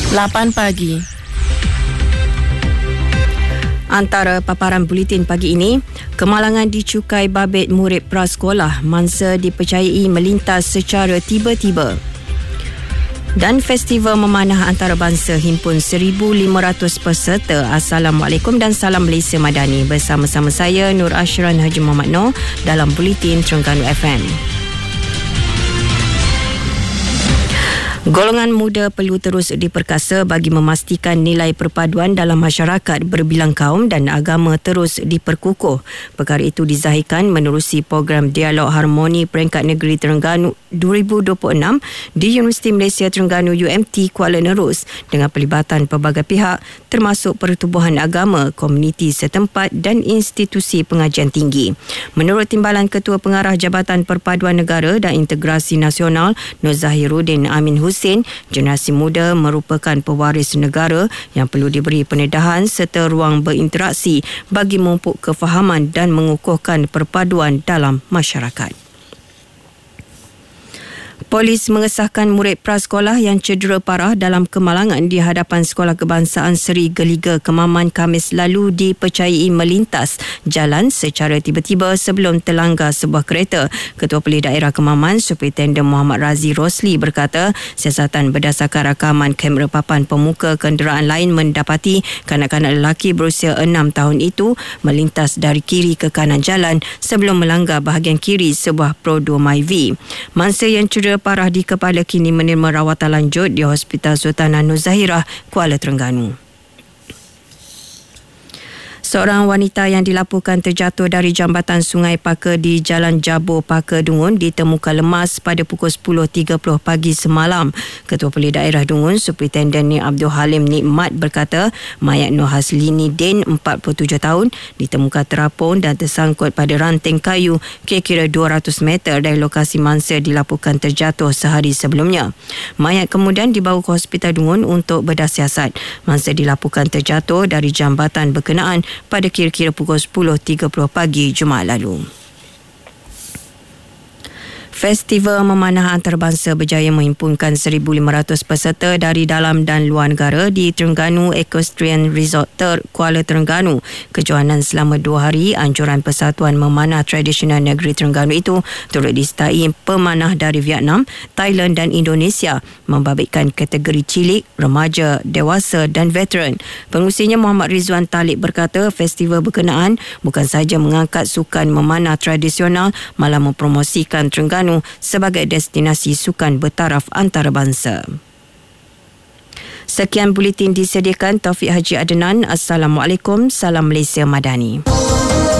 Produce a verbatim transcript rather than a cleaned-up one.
lapan pagi. Antara paparan buletin pagi ini, kemalangan di Cukai Babit murid prasekolah mangsa dipercayai melintas secara tiba-tiba. Dan festival memanah antarabangsa himpun seribu lima ratus peserta. Assalamualaikum dan salam Malaysia Madani. Bersama-sama saya Nur Ashran Haji Muhammad Noor dalam Buletin Terengganu F M. Golongan muda perlu terus diperkasa bagi memastikan nilai perpaduan dalam masyarakat berbilang kaum dan agama terus diperkukuh. Perkara itu dizahirkan menerusi program Dialog Harmoni Peringkat Negeri Terengganu dua ribu dua puluh enam di Universiti Malaysia Terengganu U M T Kuala Nerus dengan pelibatan pelbagai pihak termasuk pertubuhan agama, komuniti setempat dan institusi pengajian tinggi. Menurut Timbalan Ketua Pengarah Jabatan Perpaduan Negara dan Integrasi Nasional Nur Zahiruddin Amin Hussein, generasi muda merupakan pewaris negara yang perlu diberi pendedahan serta ruang berinteraksi bagi memupuk kefahaman dan mengukuhkan perpaduan dalam masyarakat. Polis mengesahkan murid prasekolah yang cedera parah dalam kemalangan di hadapan Sekolah Kebangsaan Seri Geliga Kemaman Khamis lalu dipercayai melintas jalan secara tiba-tiba sebelum terlanggar sebuah kereta. Ketua Polis Daerah Kemaman, Superintendent Muhammad Razi Rosli berkata, siasatan berdasarkan rakaman kamera papan pemuka kenderaan lain mendapati kanak-kanak lelaki berusia enam tahun itu melintas dari kiri ke kanan jalan sebelum melanggar bahagian kiri sebuah Pro dua Myvi. Mangsa yang cedera parah di kepala kini menerima rawatan lanjut di Hospital Sultanah Nur Zahirah, Kuala Terengganu. Seorang wanita yang dilaporkan terjatuh dari jambatan Sungai Paka di Jalan Jabur Paka Dungun ditemukan lemas pada pukul sepuluh tiga puluh pagi semalam. Ketua Polis Daerah Dungun, Superintendent Ni Abdul Halim Nikmat berkata, mayat Nur Haslini Din, empat puluh tujuh tahun, ditemukan terapung dan tersangkut pada ranting kayu kira-kira dua ratus meter dari lokasi mangsa dilaporkan terjatuh sehari sebelumnya. Mayat kemudian dibawa ke Hospital Dungun untuk bedah siasat. Mangsa dilaporkan terjatuh dari jambatan berkenaan pada kira-kira pukul sepuluh tiga puluh pagi Jumaat lalu. Festival Memanah Antarabangsa berjaya menghimpunkan seribu lima ratus peserta dari dalam dan luar negara di Terengganu Equestrian Resort Ter Kuala Terengganu. Kejohanan selama dua hari anjuran Persatuan Memanah Tradisional Negeri Terengganu itu turut disertai pemanah dari Vietnam, Thailand dan Indonesia membabitkan kategori cilik, remaja, dewasa dan veteran. Pengurusinya Muhammad Rizwan Talib berkata, festival berkenaan bukan sahaja mengangkat sukan memanah tradisional, malah mempromosikan Terengganu sebagai destinasi sukan bertaraf antarabangsa. Sekian buletin disediakan Taufik Haji Adnan. Assalamualaikum, salam Malaysia Madani.